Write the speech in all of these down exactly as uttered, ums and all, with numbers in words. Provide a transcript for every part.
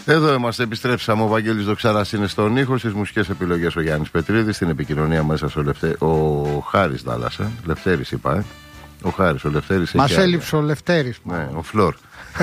Εδώ είμαστε, επιστρέψαμε. Ο Βαγγέλης Δοξάρας είναι στον ήχο, στις μουσικές επιλογές ο Γιάννης Πετρίδης, στην επικοινωνία μέσα στο Λευτέ... ο Χάρης Δάλασα. Λευτέρης είπα, ε. Ο Χάρης, ο Λευτέρης. Μας έλειψε ο Λευτέρης. Ναι, ο Φλόρ.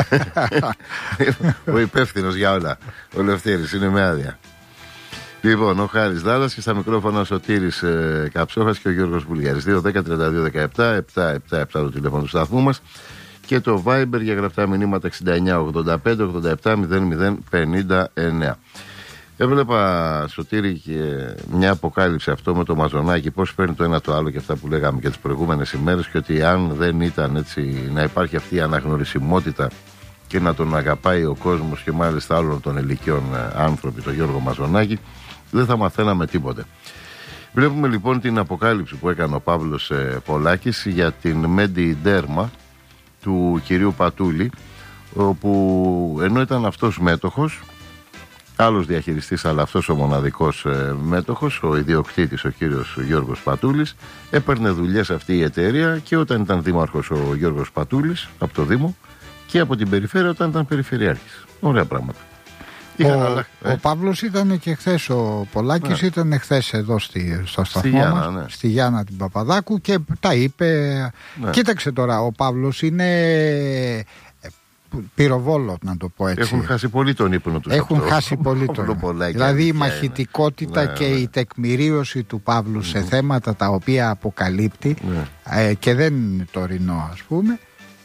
Ο υπεύθυνος για όλα. Ο Λευτέρης είναι με άδεια. Λοιπόν, ο Χάρης Δάλλας και στα μικρόφωνα ο Σωτήρης ε, Καψόχας και ο Γιώργος Βουλγαρής. δύο δέκα τριάντα δύο δεκαεπτά επτά επτά επτά το τηλέφωνο του σταθμού μας και το Viber για γραπτά μηνύματα εξήντα εννιά ογδόντα πέντε ογδόντα επτά μηδέν μηδέν πενήντα εννιά. Έβλεπα, Σωτήρη, και μια αποκάλυψη αυτό με το μαζονάκι, πώς παίρνει το ένα το άλλο και αυτά που λέγαμε και τις προηγούμενες ημέρες, και ότι αν δεν ήταν έτσι να υπάρχει αυτή η αναγνωρισιμότητα και να τον αγαπάει ο κόσμος και μάλιστα όλων των ηλικιών άνθρωποι, τον Γιώργο Μαζονάκη, δεν θα μαθαίναμε τίποτε. Βλέπουμε λοιπόν την αποκάλυψη που έκανε ο Παύλος ε, Πολάκης για την Μέντι Ντέρμα του κυρίου Πατούλη, όπου ενώ ήταν αυτός μέτοχος, άλλος διαχειριστής, αλλά αυτός ο μοναδικός ε, μέτοχος, ο ιδιοκτήτης ο κύριος Γιώργος Πατούλης, έπαιρνε δουλειές αυτή η εταιρεία και όταν ήταν δήμαρχος ο Γιώργος Πατούλης από το Δήμο και από την περιφέρεια όταν ήταν περιφερειάρχης. Ωραία πράγματα. Ο, άλλα, ε. ο Παύλος ήταν και χθες, ο Πολάκης ναι. ήταν χθες εδώ στη, στο σταθμό στη μας, ναι. στη Γιάννα την Παπαδάκου, και τα είπε. Ναι. Κοίταξε τώρα, ο Παύλος είναι πυροβόλο, να το πω έτσι. Έχουν χάσει πολύ τον ύπνο τους. Έχουν αυτό. χάσει πολύ τον ύπνο. Δηλαδή η μαχητικότητα ναι, και ναι. η τεκμηρίωση του Παύλου mm. σε θέματα τα οποία αποκαλύπτει mm. ε, και δεν είναι τωρινό, ας πούμε.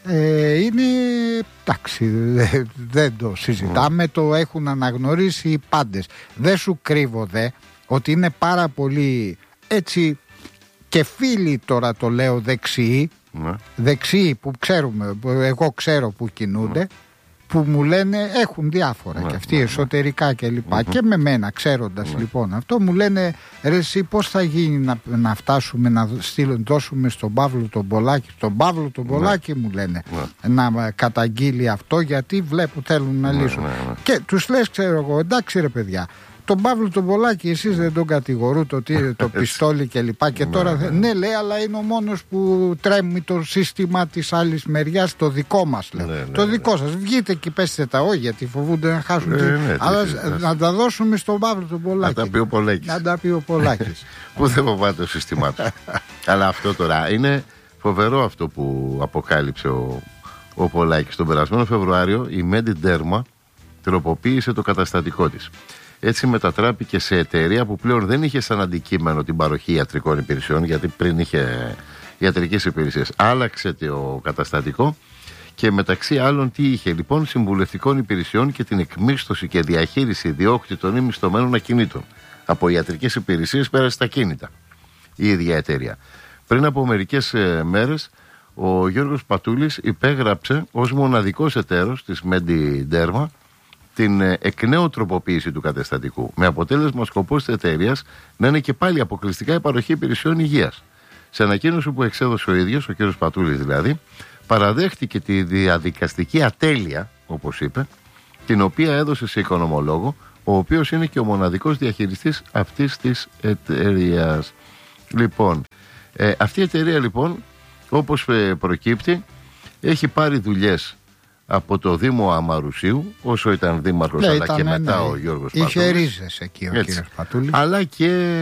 Ε, είναι εντάξει, δε, δεν το συζητάμε, mm. το έχουν αναγνωρίσει οι πάντες. Δεν σου κρύβω δε ότι είναι πάρα πολύ έτσι και φίλοι, τώρα το λέω, δεξιοί mm. δεξιοί που ξέρουμε, εγώ ξέρω που κινούνται, mm. που μου λένε, έχουν διάφορα mm. και αυτοί mm. εσωτερικά και λοιπά mm-hmm. και με μένα ξέροντας mm. λοιπόν αυτό, μου λένε ρε εσύ πώς θα γίνει να, να φτάσουμε να στείλουν, δώσουμε στον Παύλο τον Πολάκη, τον Παύλο τον Πολάκη mm. μου λένε mm. να καταγγείλει αυτό, γιατί βλέπω θέλουν να mm. λύσουν mm. και τους λες, ξέρω εγώ, εντάξει ρε παιδιά, τον Παύλο τον Πολάκη εσείς δεν τον κατηγορούτε ότι το πιστόλι και λοιπά και τώρα ναι, ναι λέει, αλλά είναι ο μόνος που τρέμει το σύστημα της άλλης μεριάς, το δικό μας λέω. Ναι, ναι, το δικό ναι. σας, βγείτε και πέστε τα όχι, γιατί φοβούνται να χάσουν ναι, τη... ναι, αλλά ναι, να τα δώσουμε στον Παύλο τον Πολάκη. Να τα πει ο Πολάκης. Να τα πει ο Πολάκης. Πού δεν φοβάται το σύστημά του. Αλλά αυτό τώρα είναι φοβερό, αυτό που αποκάλυψε ο, ο Πολάκης. Τον περασμένο Φεβρουάριο η Μέντι Ντέρμα τροποποίησε το καταστατικό της. Έτσι μετατράπηκε σε εταιρεία που πλέον δεν είχε σαν αντικείμενο την παροχή ιατρικών υπηρεσιών, γιατί πριν είχε ιατρικές υπηρεσίες. Άλλαξε το καταστατικό και μεταξύ άλλων τι είχε λοιπόν, συμβουλευτικών υπηρεσιών και την εκμίσθωση και διαχείριση ιδιόκτητων ή μισθωμένων ακινήτων. Από ιατρικές υπηρεσίες πέρασε στα κίνητα η ίδια εταιρεία. Πριν από μερικές ε, μέρες ο Γιώργος Πατούλης υπέγραψε ως μοναδικός εταίρος της Μέντι Ντέρμα την εκ νέου τροποποίηση του καταστατικού, με αποτέλεσμα σκοπός της εταιρείας να είναι και πάλι αποκλειστικά η παροχή υπηρεσιών υγείας. Σε ανακοίνωση που εξέδωσε ο ίδιος, ο κ. Πατούλης δηλαδή, παραδέχτηκε τη διαδικαστική ατέλεια, όπως είπε, την οποία έδωσε σε οικονομολόγο, ο οποίος είναι και ο μοναδικός διαχειριστής αυτής της εταιρείας. Λοιπόν, ε, αυτή η εταιρεία λοιπόν, όπως ε, προκύπτει, έχει πάρει δουλειές από το Δήμο Αμαρουσίου, όσο ήταν δήμαρχος, ναι, αλλά ήταν, και μετά ναι, ο Γιώργος Πατούλης. Είχε ρίζες εκεί ο κύριος Πατούλης. Αλλά και,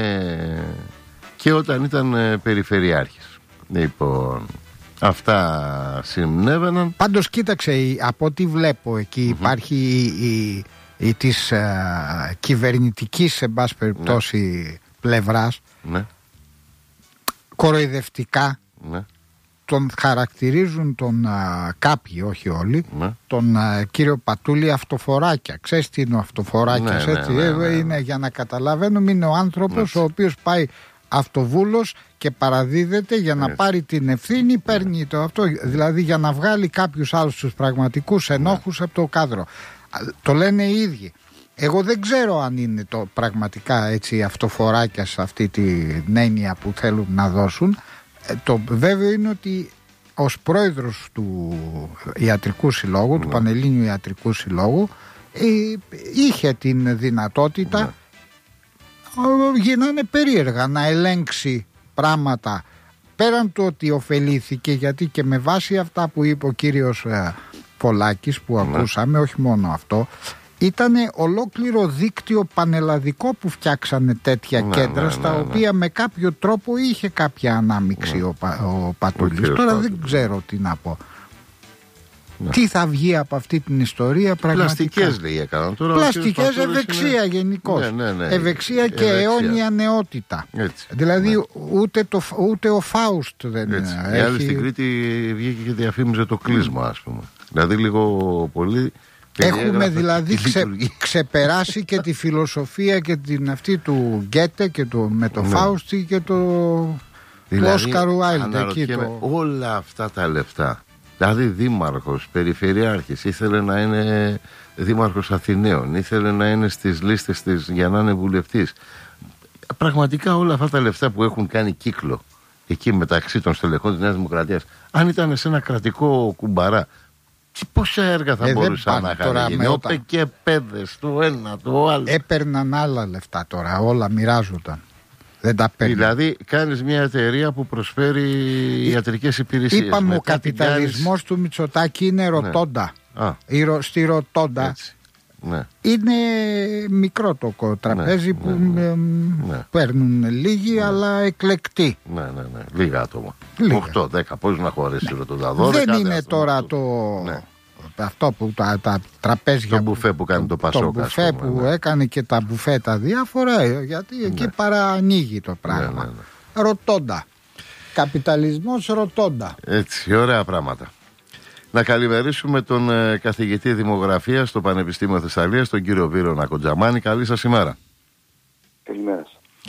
και όταν ήταν ε, περιφερειάρχης. Λοιπόν, αυτά συνέβαιναν. Πάντως κοίταξε, από ό,τι βλέπω εκεί mm-hmm. υπάρχει η, η, η της ε, κυβερνητικής, σε πάση περιπτώσει, ναι. πλευράς, ναι. κοροϊδευτικά, ναι. τον χαρακτηρίζουν τον α, κάποιοι, όχι όλοι, ναι. τον α, κύριο Πατούλη αυτοφοράκια. Ξέρεις τι είναι ο αυτοφοράκιας, ναι, έτσι, ναι, ναι, ναι, ναι. είναι για να καταλαβαίνουμε, είναι ο άνθρωπος ναι. ο οποίος πάει αυτοβούλος και παραδίδεται για να ναι. πάρει την ευθύνη, παίρνει ναι. το αυτό, δηλαδή για να βγάλει κάποιους άλλους τους πραγματικούς ενόχους ναι. από το κάδρο. Το λένε οι ίδιοι. Εγώ δεν ξέρω αν είναι το πραγματικά έτσι αυτοφοράκια σε αυτή την έννοια που θέλουν να δώσουν. Ε, το βέβαιο είναι ότι ως πρόεδρος του Ιατρικού Συλλόγου, ναι. του Πανελλήνιου Ιατρικού Συλλόγου, ε, είχε την δυνατότητα, ναι. γίνανε περίεργα, να ελέγξει πράγματα, πέραν του ότι ωφελήθηκε, γιατί και με βάση αυτά που είπε ο κύριος ε, Πολάκης που ναι. ακούσαμε, όχι μόνο αυτό, Ήταν ολόκληρο δίκτυο πανελλαδικό που φτιάξανε τέτοια ναι, κέντρα, ναι, στα ναι, οποία ναι. με κάποιο τρόπο είχε κάποια ανάμειξη ναι. ο, ο Πατούλης. Τώρα Πατούλης. δεν ξέρω τι να πω. Ναι. Τι θα βγει από αυτή την ιστορία πραγματικά. Πλαστικές λέει έκαναν τώρα. Πλαστικές, ευεξία είναι... γενικώς. Ναι, ναι, ναι. Ευεξία και ευεξία. αιώνια νεότητα. Έτσι. Δηλαδή ναι. ούτε, το, ούτε ο Φάουστ δεν έτσι. έχει. Η άλλη στην Κρήτη βγήκε και διαφήμιζε το κλείσμα, ας πούμε. Δηλαδή λίγο πολύ. Έχουμε δηλαδή ξε, ξεπεράσει και τη φιλοσοφία και την αυτή του Γκέτε και το, με το ναι. Φάουστι και το δηλαδή, Όσκαρ Ουάιλντ. Το... όλα αυτά τα λεφτά. Δηλαδή δήμαρχος, περιφερειάρχης, ήθελε να είναι δήμαρχος Αθηναίων, ήθελε να είναι στις λίστες της για να είναι βουλευτής. Πραγματικά όλα αυτά τα λεφτά που έχουν κάνει κύκλο εκεί μεταξύ των στελεχών της Νέας Δημοκρατίας, αν ήταν σε ένα κρατικό κουμπαρά, και πόσα έργα θα ε, μπορούσαν να κάνουν. Όπε και παιδες, το ένα, το άλλο. Έπαιρναν άλλα λεφτά τώρα, όλα μοιράζονταν. Δεν τα παίρνουν. Δηλαδή κάνεις μια εταιρεία που προσφέρει ιατρικές υπηρεσίες. Είπαμε ο καπιταλισμός κάνεις... του Μητσοτάκη είναι ρωτώντα. Ναι. Ρο... Στη ρωτώντα ναι. είναι μικρό το τραπέζι ναι, που ναι, ναι. Ναι. παίρνουν λίγοι ναι. αλλά εκλεκτοί. Ναι, ναι, ναι. Λίγα άτομα. οκτώ δέκα, πώς να χωρέσει ναι. ρωτώντα. Δεν είναι τώρα το... Ναι. Αυτό που τα, τα τραπέζια. Το μπουφέ που κάνει το, το Πασόκα. Το μπουφέ πούμε, που ναι. έκανε και τα μπουφέ τα διάφορα, γιατί ναι. εκεί παρανοίγει το πράγμα. Ναι, ναι, ναι. Ρωτώντα. Καπιταλισμός ρωτώντα. Έτσι, ωραία πράγματα. Να καλημερίσουμε τον ε, καθηγητή Δημογραφίας στο Πανεπιστήμιο Θεσσαλίας, τον κύριο Βύρονα Κοντζαμάνη. Καλή σας ημέρα. Καλημέρα.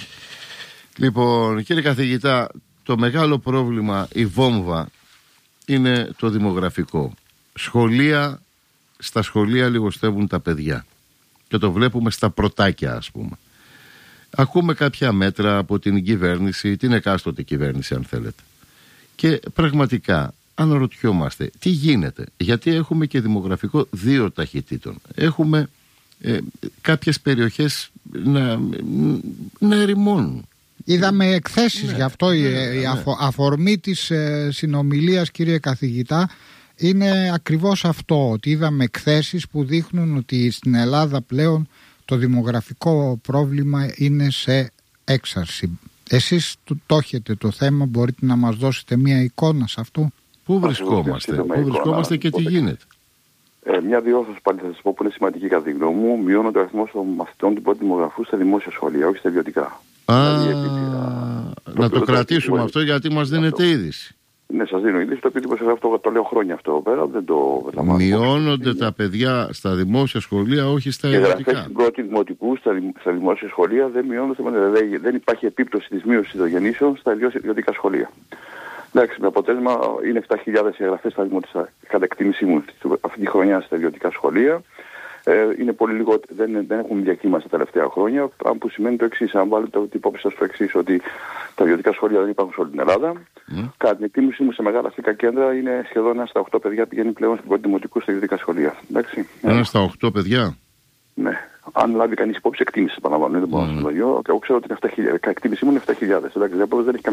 Λοιπόν, κύριε καθηγητά, το μεγάλο πρόβλημα, η βόμβα, είναι το δημογραφικό. Σχολεία, στα σχολεία λιγοστεύουν τα παιδιά και το βλέπουμε στα πρωτάκια, ας πούμε. Ακούμε κάποια μέτρα από την κυβέρνηση, την εκάστοτε κυβέρνηση αν θέλετε, και πραγματικά αναρωτιόμαστε τι γίνεται, γιατί έχουμε και δημογραφικό δύο ταχυτήτων. Έχουμε ε, κάποιες περιοχές να, να ερημώνουν. Είδαμε εκθέσεις ναι, γι' αυτό, ναι, η, ναι. η αφο, αφορμή της ε, συνομιλίας, κύριε καθηγητά, είναι ακριβώς αυτό, ότι είδαμε εκθέσεις που δείχνουν ότι στην Ελλάδα πλέον το δημογραφικό πρόβλημα είναι σε έξαρση. Εσείς το, το έχετε το θέμα, μπορείτε να μας δώσετε μια εικόνα σε αυτό? Πού βρισκόμαστε, πού βρισκόμαστε και τι γίνεται? Ε, μια διόρθωση πάλι θα σας πω που είναι σημαντική κατά τη γνώμη μου. Μειώνονται ο αριθμός των μαθητών του πρώτου δημογραφού στα δημόσια σχολεία, όχι στα ιδιωτικά. Α, δηλαδή, να το, το κρατήσουμε το αυτό γιατί μας δίνεται είδηση. Ναι, σας δίνω είδηση, το οποίο δημοσιογράφω το, το λέω χρόνια αυτό πέρα, δεν το λαμβάνω. Μειώνονται τα παιδιά στα δημόσια σχολεία, όχι στα ιδιωτικά. Οι γραφές στην πρώτη δημοτικού στα, δημ, στα δημόσια σχολεία δεν μειώνονται, δηλαδή δεν υπάρχει επίπτωση της μείωσης των γεννήσεων στα ιδιωτικά σχολεία. Εντάξει, με αποτέλεσμα είναι επτά χιλιάδες οι εγγραφές στα δημοτικά, κατά εκτίμησή μου αυτή τη χρονιά στα ιδιωτικά σχολεία. Ε, είναι πολύ λίγο, δεν, δεν έχουν διακύμαση τα τελευταία χρόνια, που σημαίνει το εξής, αν βάλετε το υπόψη σας το εξής, ότι τα ιδιωτικά σχολεία δεν υπάρχουν σε όλη την Ελλάδα. Mm. Κατά την εκτίμησή μου σε μεγάλα αστικά κέντρα είναι σχεδόν ένα στα οκτώ παιδιά πηγαίνει πλέον στην πρώτη δημοτικού στα ιδιωτικά σχολεία. Εντάξει. Ένα στα οκτώ παιδιά. Ναι. Αν λάβει κανείς υπόψη εκτίμηση, επαναλαμβάνω, δεν μπορώ να σας το λέω. Εγώ ξέρω ότι είναι επτά χιλιάδες. Κατά εκτίμησή μου είναι επτά χιλιάδες. Εντάξει, δεν έχει